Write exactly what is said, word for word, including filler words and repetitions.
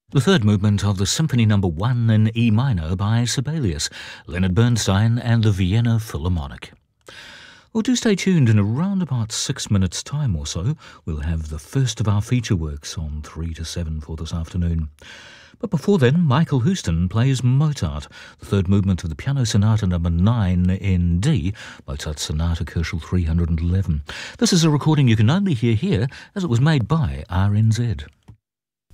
The third movement of the Symphony Number One in E minor by Sibelius, Leonard Bernstein and the Vienna Philharmonic. Well, do stay tuned. In around about six minutes' time or so, we'll have the first of our feature works on three to seven for this afternoon. But before then, Michael Houston plays Mozart, the third movement of the Piano Sonata Number nine in D, Mozart Sonata Koelschel three hundred eleven. This is a recording you can only hear here, as it was made by R N Z.